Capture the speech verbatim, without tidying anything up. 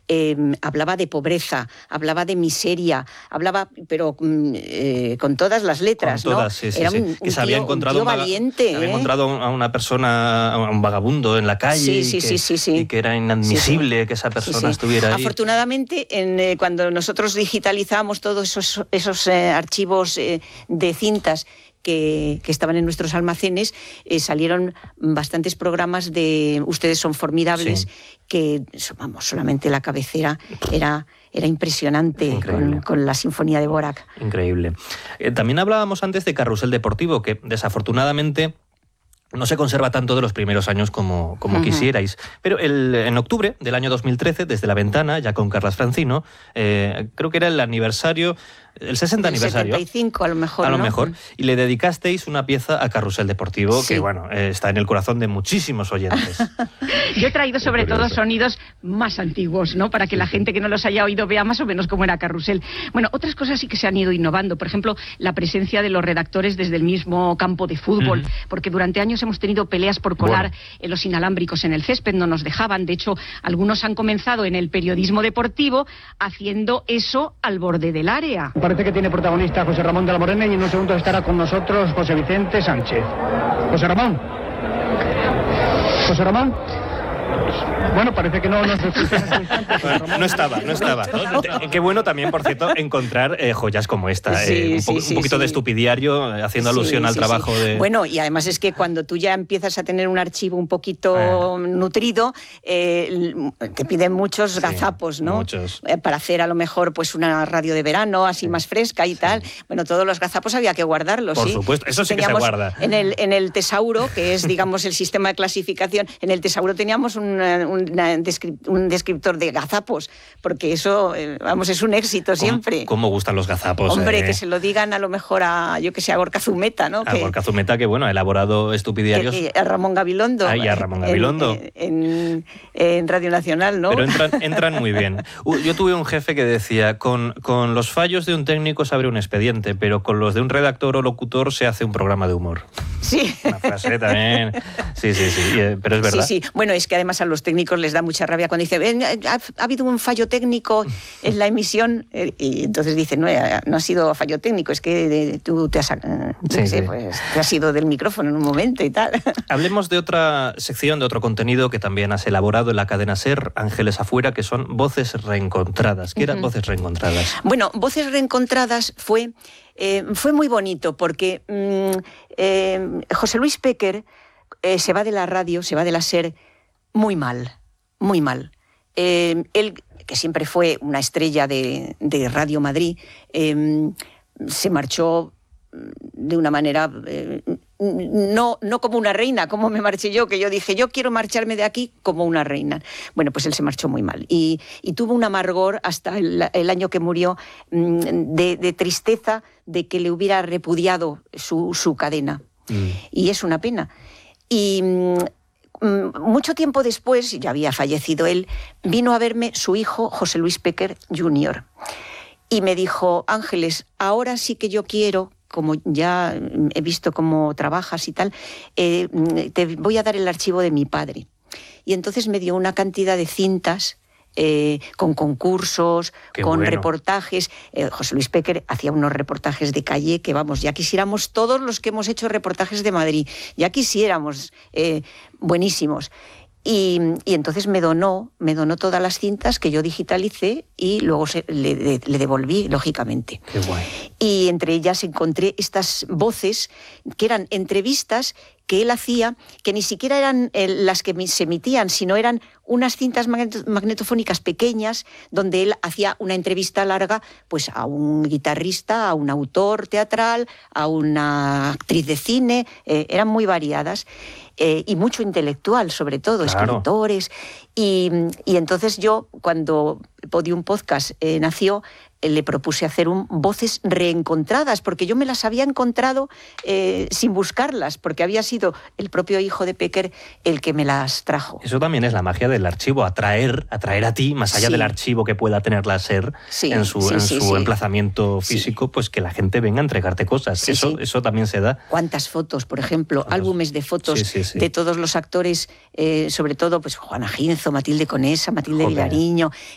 eh, hablaba de pobreza, hablaba de miseria, hablaba, pero eh, con todas las letras, con todas, ¿no? sí, sí, Era sí. un, que se había tío, encontrado un tío un valiente. había ¿eh? encontrado a una persona, a un vagabundo en la calle sí, y, sí, que, sí, sí, sí. y que era inadmisible sí, sí. que esa persona sí, sí. estuviera ahí. Afortunadamente, en, eh, cuando nosotros digitalizamos todos esos, esos eh, archivos eh, de cintas Que, que estaban en nuestros almacenes, eh, salieron bastantes programas de Ustedes son formidables, sí. que, vamos, solamente la cabecera era, era impresionante con, con la Sinfonía de Dvorak. Increíble. Eh, también hablábamos antes de Carrusel Deportivo, que desafortunadamente no se conserva tanto de los primeros años como, como uh-huh. quisierais. Pero el, en octubre del año dos mil trece, desde La Ventana, ya con Carlas Francino, eh, creo que era el aniversario... El sesenta aniversario. setenta y cinco a lo mejor, A lo ¿no? mejor. Y le dedicasteis una pieza a Carrusel Deportivo, sí. que bueno, eh, está en el corazón de muchísimos oyentes. Yo he traído sobre todo sonidos más antiguos, ¿no? Para que sí. la gente que no los haya oído vea más o menos cómo era Carrusel. Bueno, otras cosas sí que se han ido innovando. Por ejemplo, la presencia de los redactores desde el mismo campo de fútbol. Uh-huh. Porque durante años hemos tenido peleas por colar bueno. eh, los inalámbricos en el césped, no nos dejaban. De hecho, algunos han comenzado en el periodismo deportivo haciendo eso al borde del área. Parece que tiene protagonista José Ramón de la Morena y en un segundo estará con nosotros José Vicente Sánchez. José Ramón. José Ramón. Bueno, parece que no nos bueno, no estaba, no estaba. ¿no? Qué bueno también, por cierto, encontrar eh, joyas como esta. Sí, eh, un, po sí, sí, un poquito sí. de estupidiario, haciendo sí, alusión al sí, trabajo sí. de... Bueno, y además es que cuando tú ya empiezas a tener un archivo un poquito eh. nutrido, eh, te piden muchos sí, gazapos, ¿no? Muchos. Eh, para hacer a lo mejor pues una radio de verano, así sí. más fresca y sí. tal. Bueno, todos los gazapos había que guardarlos, Por ¿sí? supuesto, eso sí teníamos que se guarda. En el, en el tesauro, que es, digamos, el sistema de clasificación, en el tesauro teníamos una, una un descriptor de gazapos, porque eso, eh, vamos, es un éxito siempre. ¿Cómo, cómo gustan los gazapos? Hombre, eh? que se lo digan a lo mejor a, yo que sé, a Gorka Zumeta, ¿no? A que, Gorka Zumeta, que bueno, ha elaborado estupidiarios. Que, que a Ramón Gabilondo. Ah, y a Ramón Gabilondo. En, en, en Radio Nacional, ¿no? Pero entran, entran muy bien. Yo tuve un jefe que decía, con, con los fallos de un técnico se abre un expediente, pero con los de un redactor o locutor se hace un programa de humor. Sí. Una frase también. Sí, sí, sí, pero es verdad. Sí, sí. Bueno, es que además a los técnicos les da mucha rabia cuando dice, ha, ha habido un fallo técnico en la emisión, y entonces dicen, no, no ha sido fallo técnico, es que de, tú te has, sí, sé, sí. Pues, te has ido del micrófono en un momento y tal. Hablemos de otra sección, de otro contenido que también has elaborado en la cadena SER, Ángeles Afuera, que son Voces Reencontradas. ¿Qué eran uh-huh. Voces Reencontradas? Bueno, Voces Reencontradas fue, eh, fue muy bonito porque mmm, eh, José Luis Péquer eh, se va de la radio, se va de la SER muy mal, muy mal. Eh, él, que siempre fue una estrella de, de Radio Madrid, eh, se marchó de una manera, eh, no, no como una reina, como me marché yo, que yo dije, yo quiero marcharme de aquí como una reina. Bueno, pues él se marchó muy mal y, y tuvo un amargor hasta el, el año que murió de, de tristeza de que le hubiera repudiado su, su cadena. Mm. Y es una pena. Y... mucho tiempo después, ya había fallecido él, vino a verme su hijo José Luis Péquer junior y me dijo, Ángeles, ahora sí que yo quiero, como ya he visto cómo trabajas y tal, eh, te voy a dar el archivo de mi padre. Y entonces me dio una cantidad de cintas Eh, con concursos, Qué con bueno. reportajes. Eh, José Luis Péquer hacía unos reportajes de calle que, vamos, ya quisiéramos todos los que hemos hecho reportajes de Madrid, ya quisiéramos, eh, buenísimos. Y, y entonces me donó, me donó todas las cintas que yo digitalicé y luego se, le, le, le devolví, lógicamente. Qué guay. Y entre ellas encontré estas voces que eran entrevistas que él hacía, que ni siquiera eran eh, las que se emitían, sino eran unas cintas magnetofónicas pequeñas donde él hacía una entrevista larga pues a un guitarrista, a un autor teatral, a una actriz de cine, eh, eran muy variadas. Eh, y mucho intelectual, sobre todo, claro. escritores. Y, y entonces yo, cuando Podium Podcast eh, nació, eh, le propuse hacer un Voces Reencontradas, porque yo me las había encontrado eh, sin buscarlas, porque había sido el propio hijo de Péquer el que me las trajo. Eso también es la magia del archivo, atraer, atraer a ti, más allá sí. del archivo que pueda tener la SER sí, en su, sí, en sí, su sí. emplazamiento físico, sí. pues que la gente venga a entregarte cosas. Sí, eso, sí. eso también se da. ¿Cuántas fotos, por ejemplo? ¿Cuántas? Álbumes de fotos sí, sí, sí. de todos los actores, eh, sobre todo pues Juana Ginzo, Matilde Conesa, Matilde Joder. Vilariño,